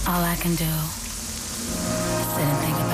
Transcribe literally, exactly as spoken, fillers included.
All I can do is sit and think